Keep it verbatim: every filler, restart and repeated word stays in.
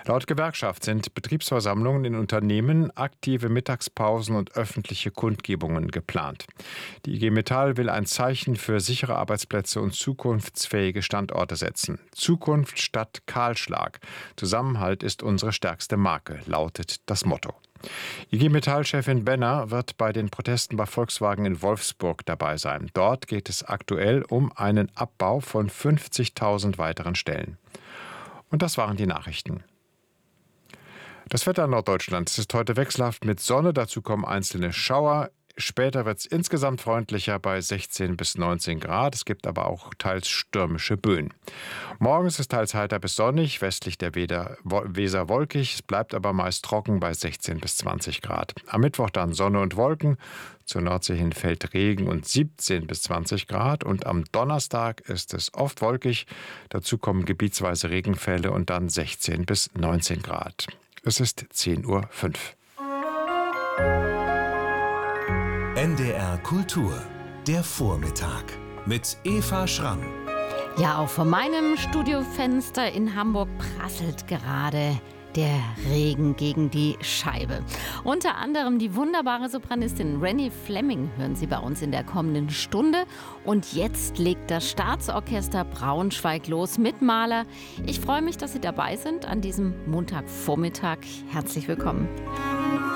Laut Gewerkschaft sind Betriebsversammlungen in Unternehmen, aktive Mittagspausen und öffentliche Kundgebungen geplant. Die I G Metall will ein Zeichen für sichere Arbeitsplätze und zukunftsfähige Standorte setzen. Zukunft statt Kahlschlag. Zusammenhalt ist unsere stärkste Marke, lautet das Motto. I G Metall-Chefin Benner wird bei den Protesten bei Volkswagen in Wolfsburg dabei sein. Dort geht es aktuell um einen Abbau von fünfzigtausend weiteren Stellen. Und das waren die Nachrichten. Das Wetter in Norddeutschland ist heute wechselhaft mit Sonne, dazu kommen einzelne Schauer. Später wird es insgesamt freundlicher bei sechzehn bis neunzehn Grad. Es gibt aber auch teils stürmische Böen. Morgens ist es teils heiter bis sonnig, westlich der Weser wolkig. Es bleibt aber meist trocken bei sechzehn bis zwanzig Grad. Am Mittwoch dann Sonne und Wolken. Zur Nordsee hin fällt Regen und siebzehn bis zwanzig Grad. Und am Donnerstag ist es oft wolkig. Dazu kommen gebietsweise Regenfälle und dann sechzehn bis neunzehn Grad. Es ist zehn Uhr fünf. N D R Kultur, der Vormittag mit Eva Schramm. Ja, auch vor meinem Studiofenster in Hamburg prasselt gerade der Regen gegen die Scheibe. Unter anderem die wunderbare Sopranistin Rennie Fleming hören Sie bei uns in der kommenden Stunde. Und jetzt legt das Staatsorchester Braunschweig los mit Mahler. Ich freue mich, dass Sie dabei sind an diesem Montagvormittag. Herzlich willkommen.